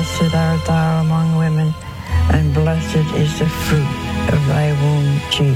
Blessed art thou among women, and blessed is the fruit of thy womb, Jesus.